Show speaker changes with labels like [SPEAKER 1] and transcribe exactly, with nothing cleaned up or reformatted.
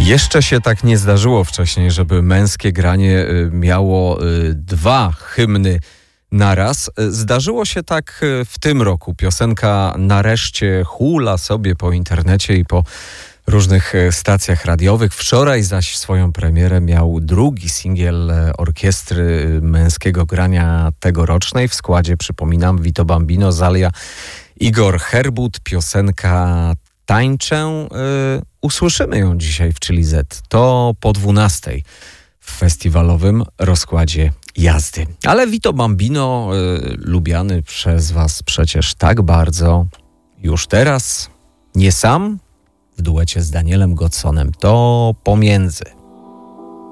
[SPEAKER 1] Jeszcze się tak nie zdarzyło wcześniej, żeby męskie granie miało dwa hymny naraz. Zdarzyło się tak w tym roku. Piosenka nareszcie hula sobie po internecie i po różnych stacjach radiowych. Wczoraj zaś swoją premierę miał drugi singiel orkiestry męskiego grania tegorocznej. W składzie, przypominam, Vito Bambino, Zalia, Igor Herbut. Piosenka Tańczę. Yy, usłyszymy ją dzisiaj w Chili Z. To po dwunastej w festiwalowym rozkładzie jazdy. Ale Vito Bambino, yy, lubiany przez was przecież tak bardzo, już teraz nie sam, w duecie z Danielem Godsonem, to Pomiędzy.